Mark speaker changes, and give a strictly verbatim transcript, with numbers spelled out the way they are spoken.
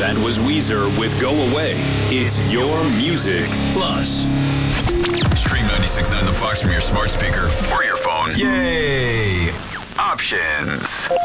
Speaker 1: That was Weezer with Go Away. It's your music plus.
Speaker 2: Stream ninety-six point nine The Fox from your smart speaker or your phone. Yay! Options.